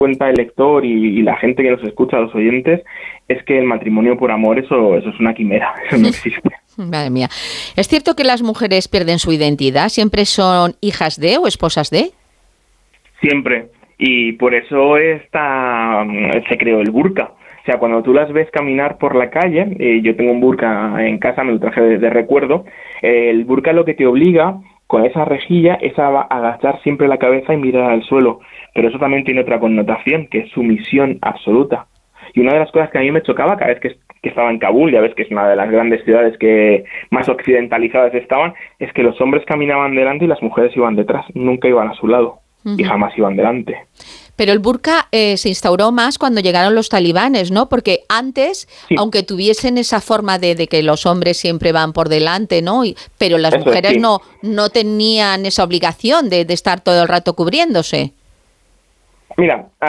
cuenta el lector y la gente que nos escucha, los oyentes, es que el matrimonio por amor, eso es una quimera, eso no existe. Madre mía. ¿Es cierto que las mujeres pierden su identidad? ¿Siempre son hijas de o esposas de? Siempre. Y por eso se creó el burka. O sea, cuando tú las ves caminar por la calle, yo tengo un burka en casa, me lo traje de recuerdo, el burka lo que te obliga con esa rejilla es a agachar siempre la cabeza y mirar al suelo. Pero eso también tiene otra connotación, que es sumisión absoluta. Y una de las cosas que a mí me chocaba cada vez que estaba en Kabul, ya ves que es una de las grandes ciudades que más occidentalizadas estaban, es que los hombres caminaban delante y las mujeres iban detrás, nunca iban a su lado y jamás iban delante. Pero el burka se instauró más cuando llegaron los talibanes, ¿no? Porque antes, sí, aunque tuviesen esa forma de que los hombres siempre van por delante, ¿no? Pero las mujeres sí, no tenían esa obligación de estar todo el rato cubriéndose. Mira,